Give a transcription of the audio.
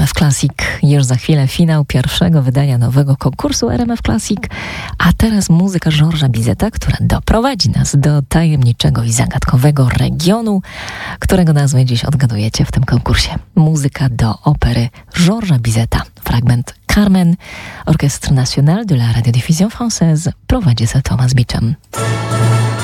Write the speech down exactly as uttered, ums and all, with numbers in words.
F Classic. Już za chwilę finał pierwszego wydania nowego konkursu R M F Classic, a teraz muzyka Georgesa Bizeta, która doprowadzi nas do tajemniczego i zagadkowego regionu, którego nazwę dziś odgadujecie w tym konkursie. Muzyka do opery Georgesa Bizeta. Fragment Carmen, Orchestre National de la Radiodiffusion Française, prowadzi za Thomas Beecham.